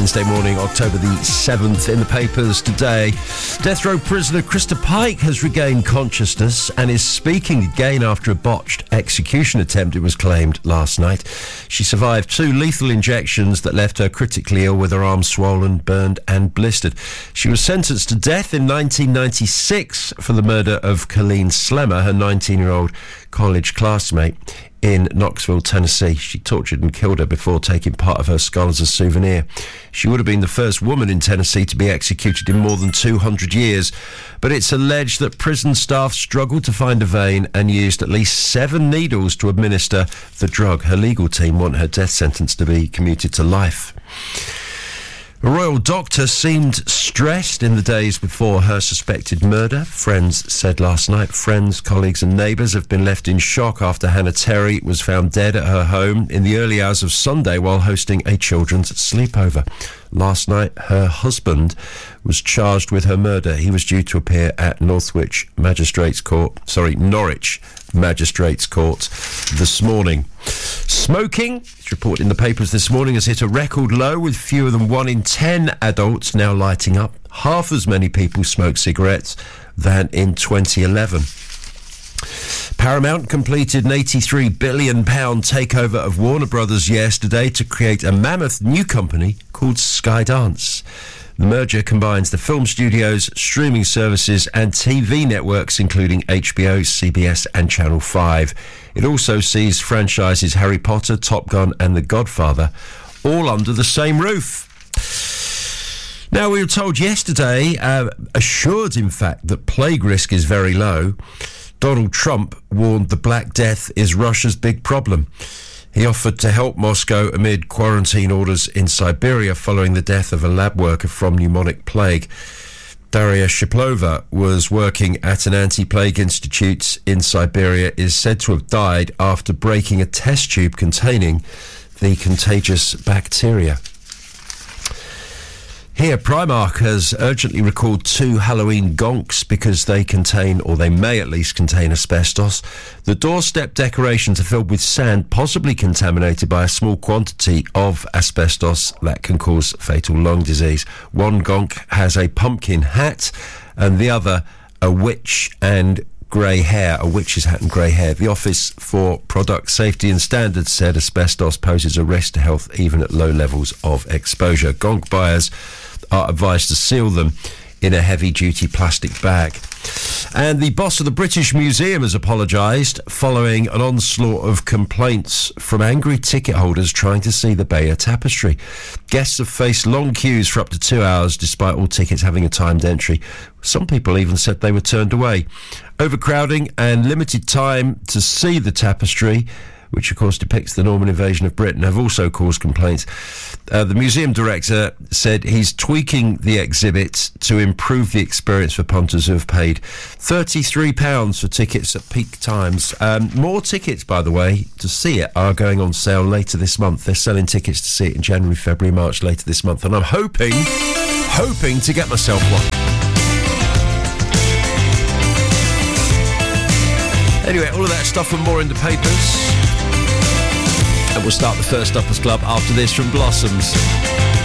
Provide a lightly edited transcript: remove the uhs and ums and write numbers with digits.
Wednesday morning, October the 7th. In the papers today, death row prisoner Krista Pike has regained consciousness and is speaking again after a botched execution attempt, it was claimed last night. She survived 2 lethal injections that left her critically ill with her arms swollen, burned and blistered. She was sentenced to death in 1996 for the murder of Colleen Slemmer, her 19-year-old college classmate, in Knoxville, Tennessee. She tortured and killed her before taking part of her skull as a souvenir. She would have been the first woman in Tennessee to be executed in more than 200 years, but it's alleged that prison staff struggled to find a vein and used at least 7 needles to administer the drug. Her legal team want her death sentence to be commuted to life. A royal doctor seemed stressed in the days before her suspected murder. Friends said last night. Friends, colleagues and neighbours have been left in shock after Hannah Terry was found dead at her home in the early hours of Sunday while hosting a children's sleepover. Last night, her husband was charged with her murder. He was due to appear at Norwich Magistrates Court this morning. Smoking, it's reported in the papers this morning, has hit a record low with fewer than 1 in 10 adults now lighting up. Half as many people smoke cigarettes than in 2011. Paramount completed an £83 billion takeover of Warner Brothers yesterday to create a mammoth new company called Skydance. The merger combines the film studios, streaming services and TV networks, including HBO, CBS and Channel 5. It also sees franchises Harry Potter, Top Gun and The Godfather all under the same roof. Now, we were told yesterday, assured in fact, that plague risk is very low. Donald Trump warned the Black Death is Russia's big problem. He offered to help Moscow amid quarantine orders in Siberia following the death of a lab worker from pneumonic plague. Daria Shiplova was working at an anti-plague institute in Siberia, is said to have died after breaking a test tube containing the contagious bacteria. Here, Primark has urgently recalled 2 Halloween gonks because they contain, or they may at least contain, asbestos. The doorstep decorations are filled with sand, possibly contaminated by a small quantity of asbestos that can cause fatal lung disease. One gonk has a pumpkin hat and the other a witch and grey hair, a witch's hat and grey hair. The Office for Product Safety and Standards said asbestos poses a risk to health even at low levels of exposure. Gonk buyers are advised to seal them in a heavy-duty plastic bag. And the boss of the British Museum has apologised following an onslaught of complaints from angry ticket holders trying to see the Bayeux Tapestry. Guests have faced long queues for up to 2 hours despite all tickets having a timed entry. Some people even said they were turned away. Overcrowding and limited time to see the tapestry, which of course depicts the Norman invasion of Britain, have also caused complaints. The museum director said he's tweaking the exhibit to improve the experience for punters who have paid £33 for tickets at peak times. More tickets, by the way, to see it are going on sale later this month. They're selling tickets to see it in January, February, March later this month, and I'm hoping to get myself one. Anyway, all of that stuff and more in the papers. And we'll start the first Uppers Club after this from Blossoms.